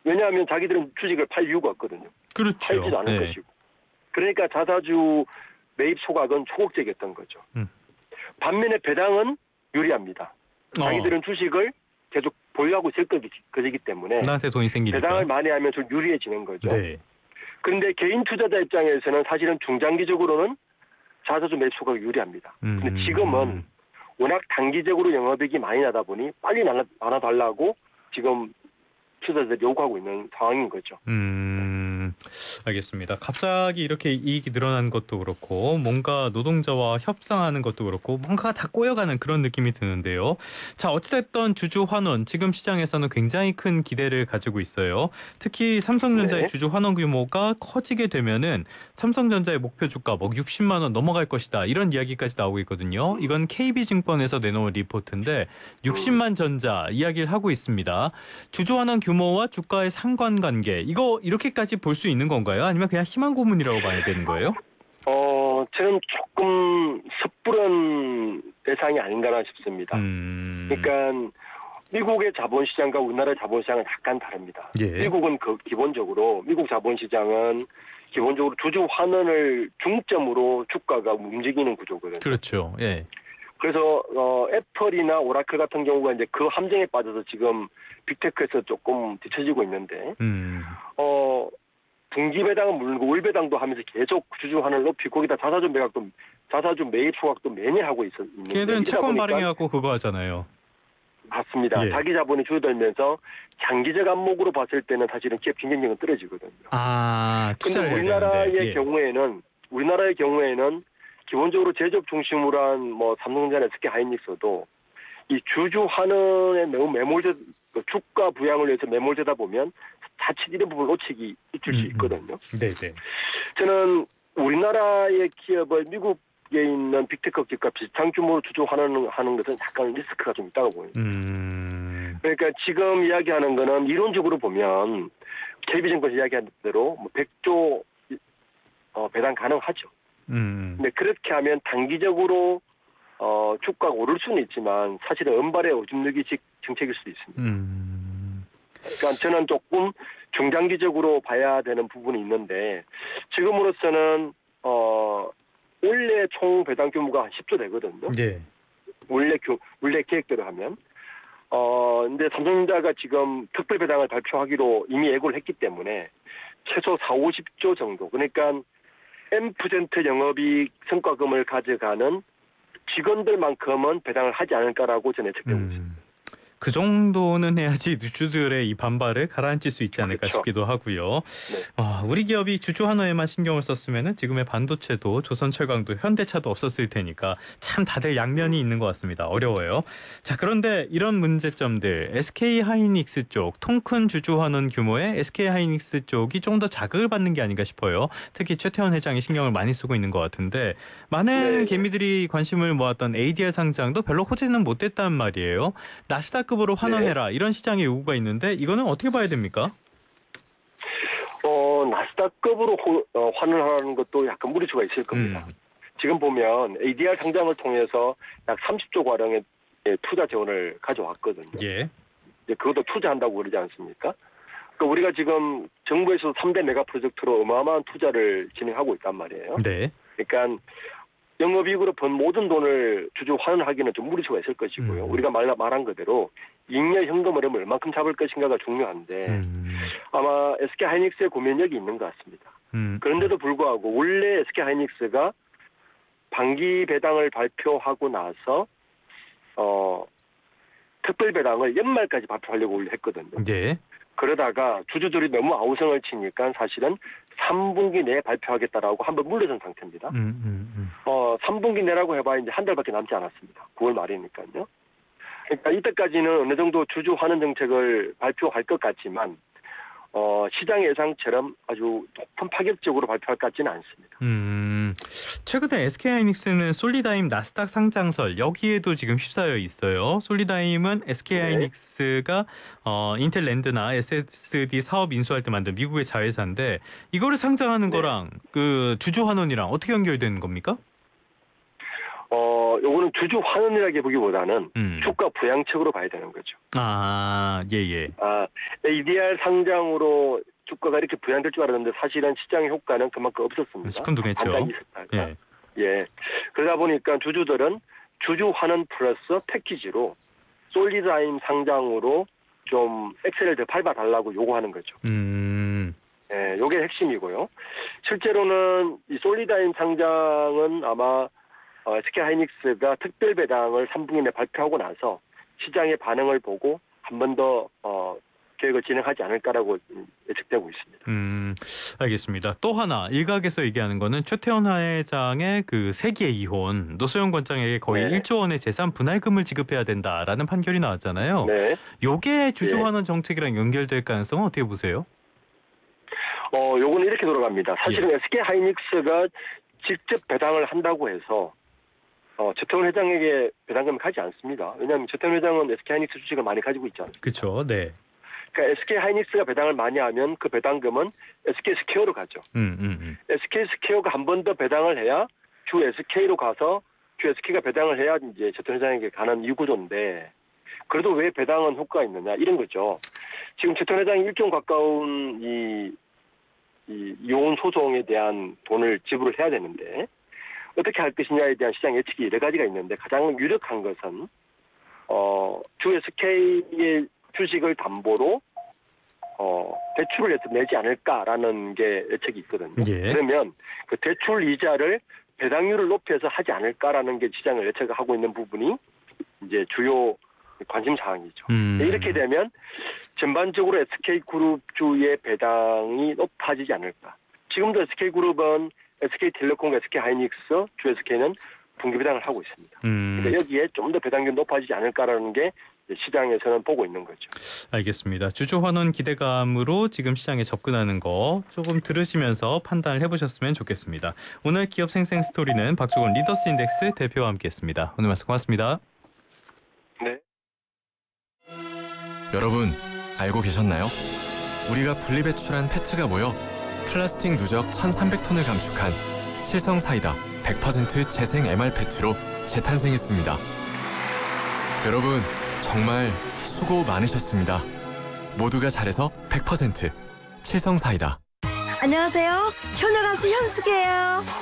왜냐하면 자기들은 주식을 팔 이유가 없거든요. 그렇죠. 팔지도 않을 네. 것이고. 그러니까 자사주 매입 소각은 소극적이었던 거죠. 반면에 배당은 유리합니다. 자기들은 주식을 계속 보유하고 있을 것이기 때문에 나한테 돈이 생기니까. 배당을 많이 하면 좀 유리해지는 거죠. 네. 그런데 개인 투자자 입장에서는 사실은 중장기적으로는 자사주 매입 소각이 유리합니다. 근데 지금은 워낙 단기적으로 영업이익이 많이 나다 보니 빨리 나눠달라고 지금 투자자들이 요구하고 있는 상황인 거죠. 알겠습니다. 갑자기 이렇게 이익이 늘어나는 것도 그렇고 뭔가 노동자와 협상하는 것도 그렇고 뭔가가 다 꼬여가는 그런 느낌이 드는데요. 자, 어찌됐든 주주 환원 지금 시장에서는 굉장히 큰 기대를 가지고 있어요. 특히 삼성전자의 네. 주주 환원 규모가 커지게 되면은 삼성전자의 목표 주가 뭐 60만 원 넘어갈 것이다 이런 이야기까지 나오고 있거든요. 이건 KB증권에서 내놓은 리포트인데 60만 전자 이야기를 하고 있습니다. 주주 환원 규모와 주가의 상관관계 이거 이렇게까지 볼 수 있는 건가요? 아니면 그냥 희망 고문이라고 봐야 되는 거예요? 저는 조금 섣부른 예상이 아닌가나 싶습니다. 그러니까 미국의 자본시장과 우리나라의 자본시장은 약간 다릅니다. 예. 미국은 기본적으로 미국 자본시장은 기본적으로 주주 환원을 중점으로 주가가 움직이는 구조거든요. 그렇죠. 예. 그래서 애플이나 오라클 같은 경우가 이제 그 함정에 빠져서 지금 빅테크에서 조금 뒤처지고 있는데 분기 배당은 물론 월 배당도 하면서 계속 주주 환원을 높이고 거기다 자사주 매입 소각도 매년 하고 있는데 걔들은 채권 발행해갖고 그거 하잖아요. 맞습니다. 예. 자기 자본이 줄어들면서 장기적 안목으로 봤을 때는 사실은 기업 경쟁력은 떨어지거든요. 투자를 근데 해야 되는데. 우리나라의 경우에는 기본적으로 제조업 중심으로 한 뭐 삼성전자나 SK 하이닉스도 이 주주 환원에 너무 주가 부양을 위해서 매몰되다 보면 자칫 이런 부분을 놓치기 있을 수 있거든요. 네네. 저는 우리나라의 기업을 미국에 있는 빅테크 기업과 비슷한 규모로 주주 환원하는 것은 약간 리스크가 좀 있다고 보입니다. 그러니까 지금 이야기하는 거는 이론적으로 보면 KB증권에서 이야기한 대로 뭐 100조 배당 가능하죠. 근데 그렇게 하면 단기적으로 주가가 오를 수는 있지만 사실은 은발의 오줌 누기식 정책일 수도 있습니다. 그러니까 저는 조금 중장기적으로 봐야 되는 부분이 있는데 지금으로서는 원래 총 배당 규모가 한 10조 되거든요. 네. 원래 계획대로 하면. 근데 삼성전자가 지금 특별 배당을 발표하기로 이미 예고를 했기 때문에 최소 4, 50조 정도. 그러니까 M% 영업이익 성과금을 가져가는 직원들만큼은 배당을 하지 않을까라고 저는 예측되고 있습니다. 그 정도는 해야지 주주들의 이 반발을 가라앉힐 수 있지 않을까 그렇죠. 싶기도 하고요. 네. 우리 기업이 주주 환원에만 신경을 썼으면 지금의 반도체도 조선철강도 현대차도 없었을 테니까 참 다들 양면이 있는 것 같습니다. 어려워요. 자, 그런데 이런 문제점들 SK하이닉스 쪽 통 큰 주주 환원 규모의 SK하이닉스 쪽이 좀 더 자극을 받는 게 아닌가 싶어요. 특히 최태원 회장이 신경을 많이 쓰고 있는 것 같은데 많은 개미들이 관심을 모았던 ADR 상장도 별로 호재는 못 됐단 말이에요. 나스닥급으로 환원해라 이런 시장의 요구가 있는데 이거는 어떻게 봐야 됩니까? 나스닥급으로 환원하는 것도 약간 무리수가 있을 겁니다. 지금 보면 ADR 상장을 통해서 약 30조 가량의 투자 재원을 가져왔거든요. 예. 그것도 투자한다고 그러지 않습니까? 그러니까 우리가 지금 정부에서 3대 메가 프로젝트로 어마어마한 투자를 진행하고 있단 말이에요. 네. 그러니까 영업이익으로 번 모든 돈을 주주 환원하기는 좀 무리수가 있을 것이고요. 우리가 말한 그대로 잉여 현금 흐름을 얼만큼 잡을 것인가가 중요한데 아마 SK하이닉스의 고민력이 있는 것 같습니다. 그런데도 불구하고 원래 SK하이닉스가 반기 배당을 발표하고 나서 특별 배당을 연말까지 발표하려고 했거든요. 네. 그러다가 주주들이 너무 아우성을 치니까 사실은 3분기 내에 발표하겠다라고 한번 물러선 상태입니다. 3분기 내라고 해봐야 이제 한 달밖에 남지 않았습니다. 9월 말이니까요. 그러니까 이때까지는 어느 정도 주주 환원 정책을 발표할 것 같지만 시장 예상처럼 아주 높은 파격적으로 발표할 것 같지는 않습니다. 최근에 SK하이닉스는 솔리다임 나스닥 상장설 여기에도 지금 휩싸여 있어요. 솔리다임은 SK하이닉스가 인텔랜드나 SSD 사업 인수할 때 만든 미국의 자회사인데 이거를 상장하는 거랑 그 주주 환원이랑 어떻게 연결되는 겁니까? 요거는 주주 환원이라고 보기보다는 주가 부양책으로 봐야 되는 거죠. 예. ADR 상장으로 주가가 이렇게 부양될 줄 알았는데 사실은 시장의 효과는 그만큼 없었습니다. 시큰둥했죠. 반짝이 있었다가. 예. 그러다 보니까 주주들은 주주 환원 플러스 패키지로 솔리드아임 상장으로 좀 엑셀을 더 밟아달라고 요구하는 거죠. 예, 요게 핵심이고요. 실제로는 이 솔리드아임 상장은 아마 SK하이닉스가 특별 배당을 3분기 내에 발표하고 나서 시장의 반응을 보고 한 번 더 계획을 진행하지 않을까라고 예측되고 있습니다. 알겠습니다. 또 하나 일각에서 얘기하는 거는 최태원 회장의 그 세기의 이혼, 노소영 권장에게 거의 1조 원의 재산 분할금을 지급해야 된다라는 판결이 나왔잖아요. 네. 요게 주주 환원 정책이랑 연결될 가능성은 어떻게 보세요? 요거는 이렇게 돌아갑니다. 사실은 SK하이닉스가 직접 배당을 한다고 해서 최태원 회장에게 배당금이 가지 않습니다. 왜냐하면 최태원 회장은 SK하이닉스 주식을 많이 가지고 있잖아요. 그렇죠. 네. 그러니까 SK하이닉스가 배당을 많이 하면 그 배당금은 SK스퀘어로 가죠. SK스퀘어가 한 번 더 배당을 해야 주 SK로 가서 주 SK가 배당을 해야 이제 최태원 회장에게 가는 이 구조인데 그래도 왜 배당은 효과가 있느냐 이런 거죠. 지금 최태원 회장이 1조 가까운 이 이혼 소송에 대한 돈을 지불을 해야 되는데 어떻게 할 것이냐에 대한 시장 예측이 여러 가지가 있는데 가장 유력한 것은 주 SK의 주식을 담보로 대출을 해서 내지 않을까라는 게 예측이 있거든요. 예. 그러면 그 대출 이자를 배당률을 높여서 하지 않을까라는 게 시장을 예측하고 있는 부분이 이제 주요 관심 사항이죠. 이렇게 되면 전반적으로 SK그룹주의 배당이 높아지지 않을까. 지금도 SK그룹은 SK텔레콤, SK하이닉스, 주 SK는 분기 배당을 하고 있습니다. 그러니까 여기에 좀 더 배당률이 높아지지 않을까라는 게 시장에서는 보고 있는 거죠. 알겠습니다. 주주 환원 기대감으로 지금 시장에 접근하는 거 조금 들으시면서 판단을 해보셨으면 좋겠습니다. 오늘 기업 생생 스토리는 박주건 리더스 인덱스 대표와 함께했습니다. 오늘 말씀 고맙습니다. 네. 여러분 알고 계셨나요? 우리가 분리배출한 페트가 모여 플라스틱 누적 1,300톤을 감축한 칠성사이다 100% 재생 MR 페트로 재탄생했습니다. 여러분 정말 수고 많으셨습니다. 모두가 잘해서 100% 칠성사이다. 안녕하세요. 효녀 가수 현숙이에요.